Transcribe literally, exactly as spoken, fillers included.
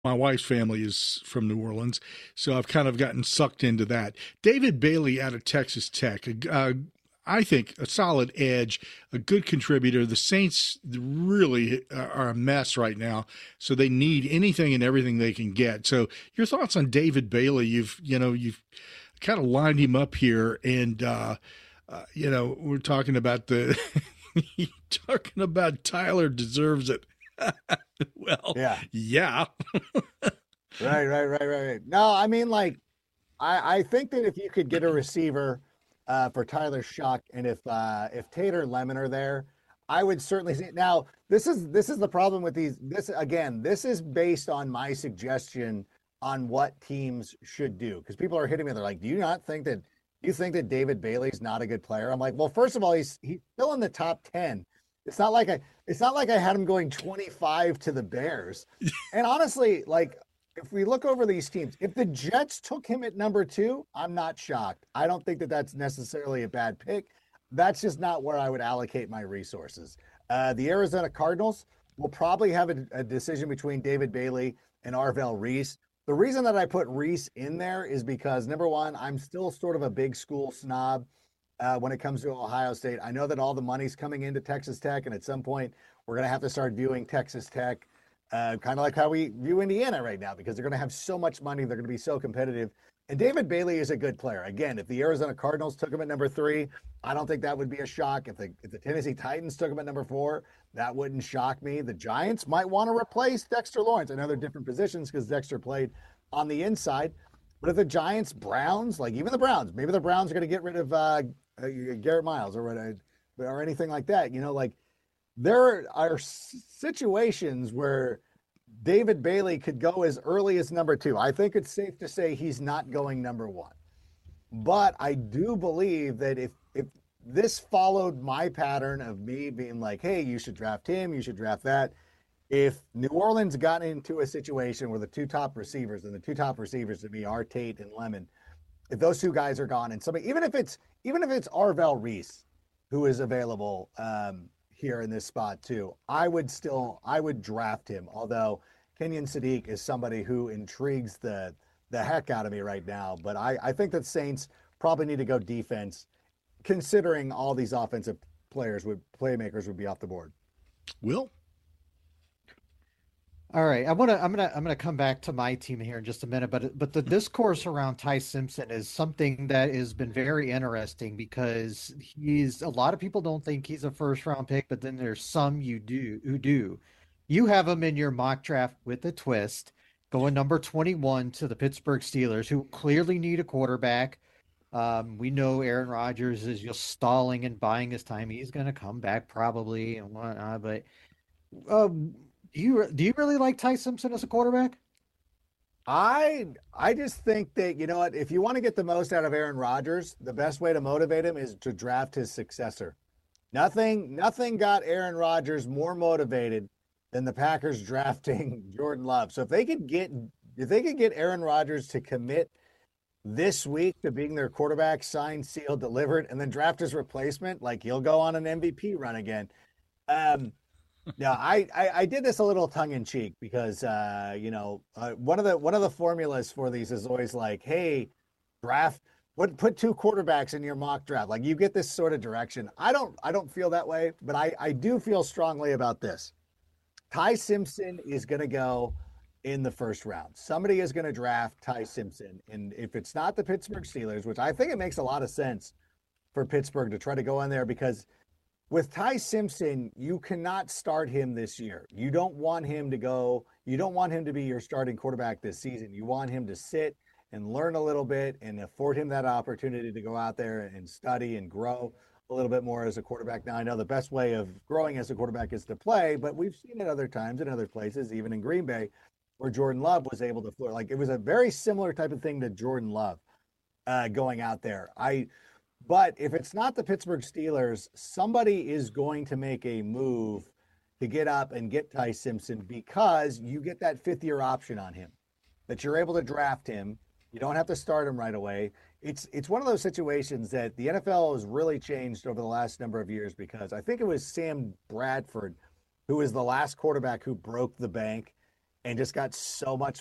My wife's family is from New Orleans, so I've kind of gotten sucked into that. David Bailey out of Texas Tech, uh, I think a solid edge, a good contributor. The Saints really are a mess right now, so they need anything and everything they can get. So, your thoughts on David Bailey? You've you know you've kind of lined him up here, and uh, uh, you know we're talking about the talking about Tyler deserves it. Well, Yeah. yeah. Right, right, right, right, right. No, I mean, like, I, I think that if you could get a receiver uh, for Tyler Shuck, and if uh, if Tater and Lemon are there, I would certainly see. Now, this is this is the problem with these. This again, this is based on my suggestion on what teams should do, because people are hitting me. They're like, "Do you not think that you think that David Bailey's not a good player?" I'm like, "Well, first of all, he's he's still in the top ten. It's not like I it's not like I had him going twenty-five to the Bears." And honestly, like, if we look over these teams, if the Jets took him at number two, I'm not shocked. I don't think that that's necessarily a bad pick. That's just not where I would allocate my resources. Uh, the Arizona Cardinals will probably have a, a decision between David Bailey and Arvell Reese. The reason that I put Reese in there is because, number one, I'm still sort of a big school snob uh, when it comes to Ohio State. I know that all the money's coming into Texas Tech, and at some point, we're going to have to start viewing Texas Tech uh, kind of like how we view Indiana right now, because they're going to have so much money. They're going to be so competitive. And David Bailey is a good player. Again, if the Arizona Cardinals took him at number three, I don't think that would be a shock. If the, if the Tennessee Titans took him at number four, that wouldn't shock me. The Giants might want to replace Dexter Lawrence. I know they're different positions because Dexter played on the inside. But if the Giants, Browns, like even the Browns, maybe the Browns are going to get rid of uh, uh, Garrett Miles or, or anything like that. You know, like, there are situations where David Bailey could go as early as number two. I think it's safe to say he's not going number one. But I do believe that if if this followed my pattern of me being like, hey, you should draft him, you should draft that. If New Orleans got into a situation where the two top receivers, and the two top receivers to me are Tate and Lemon, if those two guys are gone, and somebody, even if it's even if it's Arvell Reese who is available um, here in this spot too, I would still I would draft him. Although Kenyon Sadiq is somebody who intrigues the the heck out of me right now. But I, I think that Saints probably need to go defense, considering all these offensive players would playmakers would be off the board. Will? All right, I want to. I'm gonna. I'm gonna come back to my team here in just a minute, but but the discourse around Ty Simpson is something that has been very interesting because he's a lot of people don't think he's a first round pick, but then there's some you do who do. You have him in your mock draft with a twist, going number twenty-one to the Pittsburgh Steelers, who clearly need a quarterback. Um, we know Aaron Rodgers is just stalling and buying his time. He's going to come back probably and whatnot, but. Um, do you do you really like Ty Simpson as a quarterback? I I just think that, you know what, if you want to get the most out of Aaron Rodgers, the best way to motivate him is to draft his successor. Nothing nothing got Aaron Rodgers more motivated than the Packers drafting Jordan Love. So if they could get if they could get Aaron Rodgers to commit this week to being their quarterback, signed, sealed, delivered, and then draft his replacement, like, he'll go on an M V P run again. Um, yeah, I, I, I did this a little tongue in cheek because uh, you know uh, one of the one of the formulas for these is always like, hey, draft put put two quarterbacks in your mock draft. Like, you get this sort of direction. I don't I don't feel that way, but I I do feel strongly about this. Ty Simpson is going to go in the first round. Somebody is going to draft Ty Simpson, and if it's not the Pittsburgh Steelers, which I think it makes a lot of sense for Pittsburgh to try to go in there, because with Ty Simpson, you cannot start him this year. You don't want him to go, you don't want him to be your starting quarterback this season. You want him to sit and learn a little bit and afford him that opportunity to go out there and study and grow a little bit more as a quarterback. Now, I know the best way of growing as a quarterback is to play, but we've seen it other times in other places, even in Green Bay, where Jordan Love was able to floor. Like, it was a very similar type of thing to Jordan Love uh, going out there. I But if it's not the Pittsburgh Steelers, somebody is going to make a move to get up and get Ty Simpson, because you get that fifth year option on him, that you're able to draft him. You don't have to start him right away. It's it's one of those situations that the N F L has really changed over the last number of years, because I think it was Sam Bradford who was the last quarterback who broke the bank and just got so much